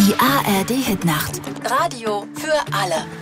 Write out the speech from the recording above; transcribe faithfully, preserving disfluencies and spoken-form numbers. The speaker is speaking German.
Die A R D Hitnacht. Radio für alle.